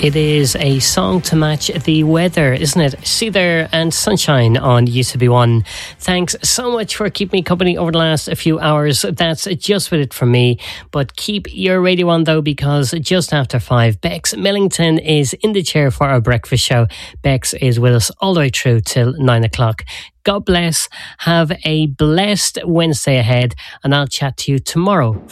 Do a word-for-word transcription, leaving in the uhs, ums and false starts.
It is a song to match the weather, isn't it? Seether and Sunshine on U C B one. Thanks so much for keeping me company over the last few hours. That's just with it from me. But keep your radio on though, because just after five, Bex Millington is in the chair for our breakfast show. Bex is with us all the way through till nine o'clock. God bless. Have a blessed Wednesday ahead, and I'll chat to you tomorrow.